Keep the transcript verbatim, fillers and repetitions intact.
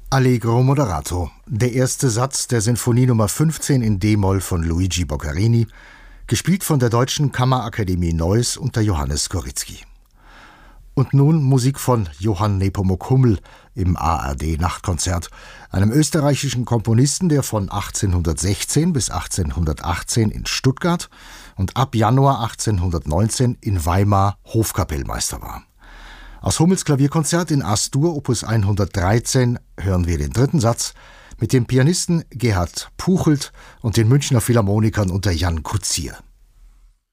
Allegro moderato, der erste Satz der Sinfonie Nummer fünfzehn in D-Moll von Luigi Boccherini, gespielt von der Deutschen Kammerakademie Neuss unter Johannes Koryzki. Und nun Musik von Johann Nepomuk Hummel im A R D-Nachtkonzert, einem österreichischen Komponisten, der von achtzehnhundertsechzehn bis achtzehnhundertachtzehn in Stuttgart und ab Januar achtzehnhundertneunzehn in Weimar Hofkapellmeister war. Aus Hummels Klavierkonzert in As-Dur Opus hundertdreizehn hören wir den dritten Satz mit dem Pianisten Gerhard Puchelt und den Münchner Philharmonikern unter Jan Kutsier.